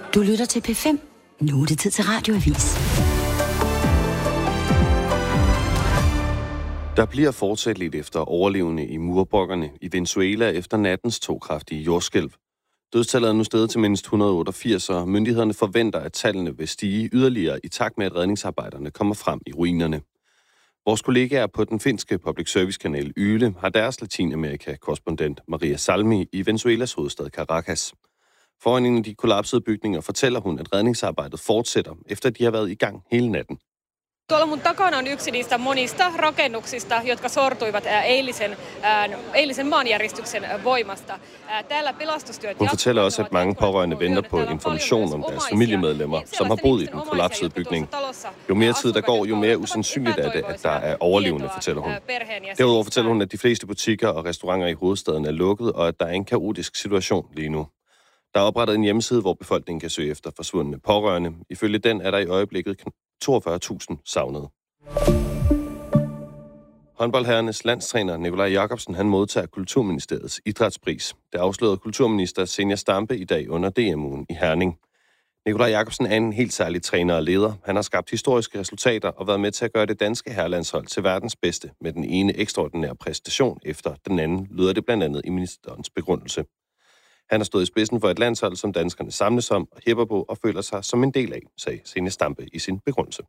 Du lytter til P5. Nu er det tid til Radioavis. Der bliver fortsat lidt efter overlevende i murbrokkerne i Venezuela efter nattens 2 kraftige jordskælv. Dødstallet er nu steget til mindst 188, og myndighederne forventer, at tallene vil stige yderligere i takt med, at redningsarbejderne kommer frem i ruinerne. Vores kollegaer på den finske public service-kanal Yle har deres Latinamerika-korrespondent Maria Salmi i Venezuelas hovedstad Caracas. Foran en af de kollapsede bygninger fortæller hun, at redningsarbejdet fortsætter, efter de har været i gang hele natten. Tuolla mun takana on yksi niistä monista rakennuksista, jotka sortuivat eilisen maanjäristyksen voimasta. Täällä pelastustyöt. Hun fortæller også, at mange pårørende venter på information om deres familiemedlemmer, som har boet i den kollapsede bygning. Jo mere tid der går, jo mere usandsynligt er det, at der er overlevende, fortæller hun. Derudover fortæller hun, at de fleste butikker og restauranter i hovedstaden er lukket, og at der er en kaotisk situation lige nu. Der er oprettet en hjemmeside, hvor befolkningen kan søge efter forsvundne pårørende. Ifølge den er der i øjeblikket 42.000 savnede. Håndboldherrenes landstræner Nikolaj Jakobsen, han modtager Kulturministeriets idrætspris. Det afslørede kulturminister Zenia Stampe i dag under DM-ugen i Herning. Nikolaj Jakobsen er en helt særlig træner og leder. Han har skabt historiske resultater og været med til at gøre det danske herrelandshold til verdens bedste med den ene ekstraordinære præstation efter den anden, lyder det blandt andet i ministerens begrundelse. Han har stået i spidsen for et landshold, som danskerne samles om og hæpper på og føler sig som en del af, sagde Zenia Stampe i sin begrundelse.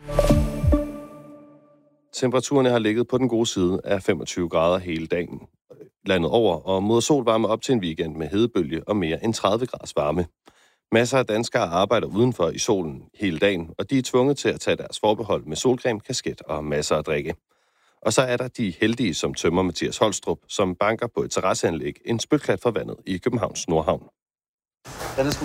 Temperaturerne har ligget på den gode side af 25 grader hele dagen landet over, og mod solvarme op til en weekend med hedebølge og mere end 30 graders varme. Masser af danskere arbejder udenfor i solen hele dagen, og de er tvunget til at tage deres forbehold med solcreme, kasket og masser af drikke. Og så er der de heldige, som tømmer Mathias Holstrup, som banker på et terrasseanlæg en spytklat for vandet i Københavns Nordhavn.